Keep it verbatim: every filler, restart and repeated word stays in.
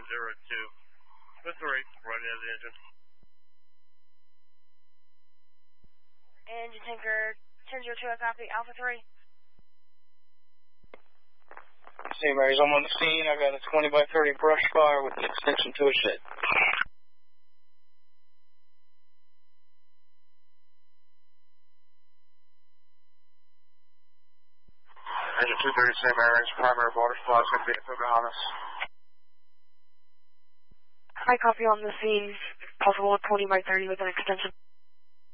ten zero two. With three, running out of the engine. Engine tanker ten zero two, I copy. Alpha three. St. Mary's, I'm on the scene. I got a twenty by thirty brush fire with an extension to a shed. Engine two thirty, Saint Mary's, primary water supply is going to be at Pocahontas. I copy on the scene. Possible twenty by thirty with an extension.